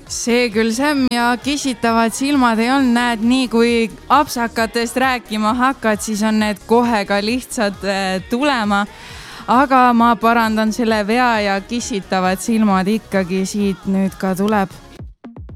See küll Sämm ja kissitavad silmad ei olnud, näed, nii kui apsakatest rääkima hakkad, siis on need kohe ka lihtsalt tulema. Aga ma parandan selle vea ja kissitavad silmad ikkagi siit nüüd ka tuleb.